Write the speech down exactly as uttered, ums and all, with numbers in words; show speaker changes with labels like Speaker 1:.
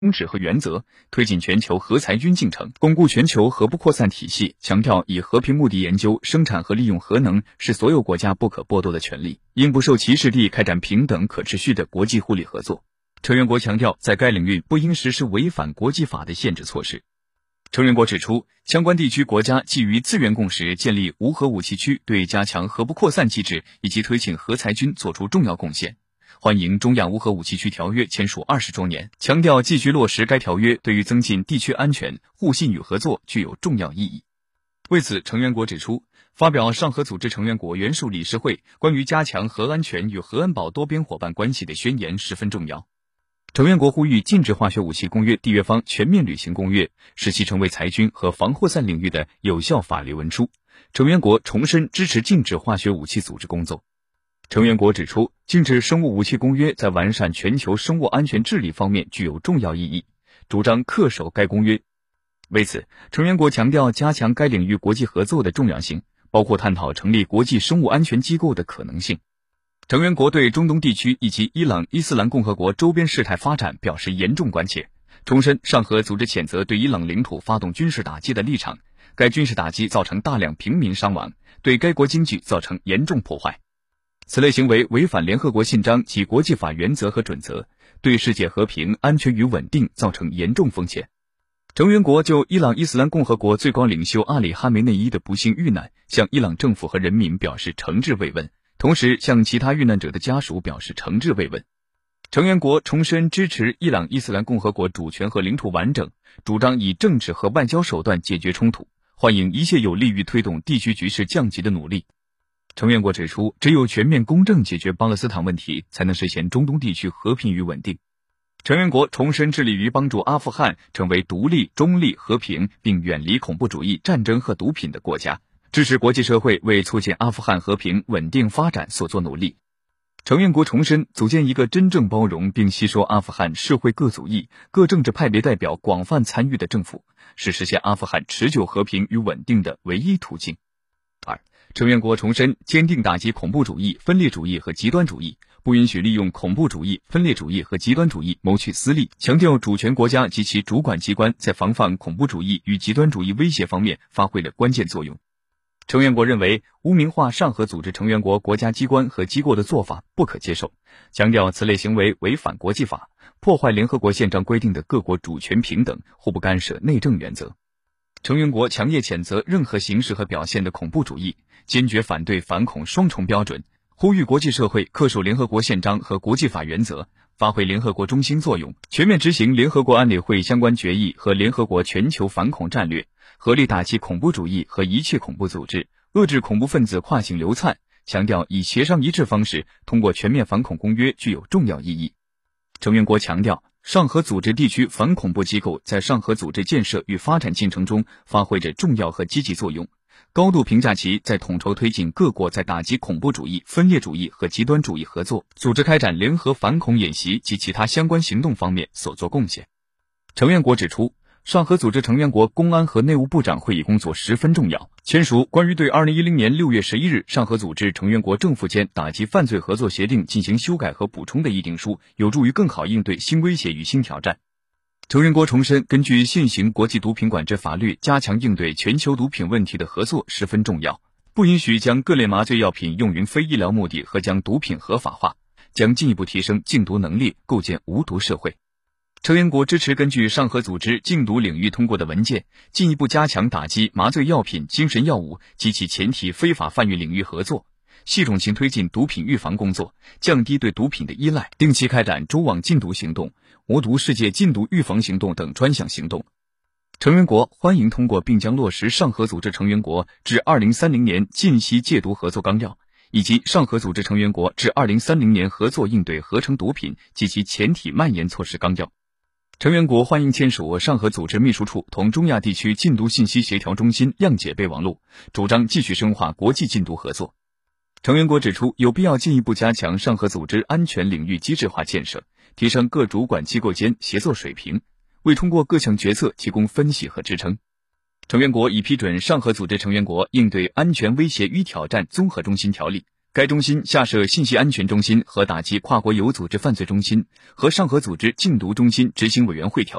Speaker 1: 宗旨和原则，推进全球核裁军进程，巩固全球核不扩散体系，强调以和平目的研究、生产和利用核能是所有国家不可剥夺的权利，应不受歧视地开展平等可持续的国际互利合作。成员国强调，在该领域不应实施违反国际法的限制措施。成员国指出，相关地区国家基于自愿共识建立无核武器区，对加强核不扩散机制以及推进核裁军作出重要贡献。欢迎中亚无核武器区条约签署二十周年，强调继续落实该条约对于增进地区安全、互信与合作具有重要意义。为此，成员国指出，发表上合组织成员国元首理事会关于加强核安全与核安保多边伙伴关系的宣言十分重要。成员国呼吁禁止化学武器公约缔约方全面履行公约，使其成为裁军和防扩散领域的有效法律文书。成员国重申支持禁止化学武器组织工作。成员国指出，禁止生物武器公约在完善全球生物安全治理方面具有重要意义，主张恪守该公约。为此，成员国强调加强该领域国际合作的重要性，包括探讨成立国际生物安全机构的可能性。成员国对中东地区以及伊朗伊斯兰共和国周边事态发展表示严重关切，重申上合组织谴责对伊朗领土发动军事打击的立场，该军事打击造成大量平民伤亡，对该国经济造成严重破坏。此类行为违反联合国宪章及国际法原则和准则，对世界和平、安全与稳定造成严重风险。成员国就伊朗伊斯兰共和国最高领袖阿里哈梅内伊的不幸遇难，向伊朗政府和人民表示诚挚慰问，同时向其他遇难者的家属表示诚挚慰问。成员国重申支持伊朗伊斯兰共和国主权和领土完整，主张以政治和外交手段解决冲突，欢迎一切有利于推动地区局势降级的努力。成员国指出，只有全面公正解决巴勒斯坦问题，才能实现中东地区和平与稳定。成员国重申致力于帮助阿富汗成为独立、中立、和平，并远离恐怖主义、战争和毒品的国家，支持国际社会为促进阿富汗和平稳定发展所做努力。成员国重申，组建一个真正包容并吸收阿富汗社会各族裔、各政治派别代表广泛参与的政府，是实现阿富汗持久和平与稳定的唯一途径。二、成员国重申坚定打击恐怖主义、分裂主义和极端主义，不允许利用恐怖主义、分裂主义和极端主义谋取私利，强调主权国家及其主管机关在防范恐怖主义与极端主义威胁方面发挥了关键作用。成员国认为，污名化上合组织成员国国家机关和机构的做法不可接受，强调此类行为违反国际法，破坏联合国宪章规定的各国主权平等、互不干涉内政原则。成员国强烈谴责任何形式和表现的恐怖主义，坚决反对反恐双重标准，呼吁国际社会恪守联合国宪章和国际法原则，发挥联合国中心作用，全面执行联合国安理会相关决议和联合国全球反恐战略，合力打击恐怖主义和一切恐怖组织，遏制恐怖分子跨境流窜，强调以协商一致方式通过全面反恐公约具有重要意义。成员国强调，上合组织地区反恐怖机构在上合组织建设与发展进程中发挥着重要和积极作用，高度评价其在统筹推进各国在打击恐怖主义、分裂主义和极端主义合作、组织开展联合反恐演习及其他相关行动方面所作贡献。成员国指出，上合组织成员国公安和内务部长会议工作十分重要，签署关于对二零一零年六月十一日上合组织成员国政府间打击犯罪合作协定进行修改和补充的议定书，有助于更好应对新威胁与新挑战。成员国重申，根据现行国际毒品管制法律，加强应对全球毒品问题的合作十分重要，不允许将各类麻醉药品用于非医疗目的和将毒品合法化，将进一步提升禁毒能力，构建无毒社会。成员国支持根据上合组织禁毒领域通过的文件，进一步加强打击麻醉药品、精神药物及其前提非法贩运领域合作，系统性推进毒品预防工作，降低对毒品的依赖，定期开展蛛网禁毒行动、无毒世界禁毒预防行动等专项行动。成员国欢迎通过并将落实上合组织成员国至二零三零年禁吸戒毒合作纲要，以及上合组织成员国至二零三零年合作应对合成毒品及其前体蔓延措施纲要。成员国欢迎签署上合组织秘书处同中亚地区禁毒信息协调中心谅解备忘录，主张继续深化国际禁毒合作。成员国指出，有必要进一步加强上合组织安全领域机制化建设，提升各主管机构间协作水平，为通过各项决策提供分析和支撑。成员国已批准上合组织成员国应对安全威胁与挑战综合中心条例， 该中心下设信息安全中心和打击跨国有组织犯罪中心和上合组织禁毒中心执行委员会条